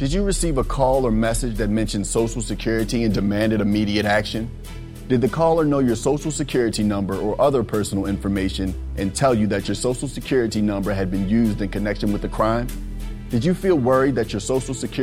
Did you receive a call or message that mentioned Social Security and demanded immediate action? Did the caller know your Social Security number or other personal information and tell you that your Social Security number had been used in connection with the crime? Did you feel worried that your Social Security